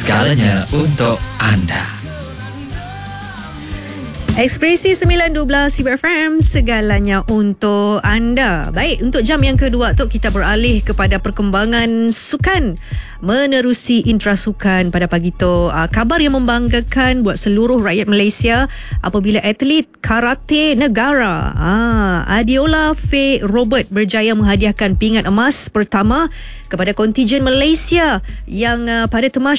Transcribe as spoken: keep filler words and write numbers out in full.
Segalanya untuk anda. Ekspresi sembilan dua belas C B F M, segalanya untuk anda. Baik, untuk jam yang kedua tu kita beralih kepada perkembangan sukan menerusi Intra Sukan pada pagi tu. Uh, kabar yang membanggakan buat seluruh rakyat Malaysia apabila atlet karate negara uh, Adiola Faye Robert berjaya menghadiahkan pingat emas pertama kepada kontijen Malaysia yang uh, pada temas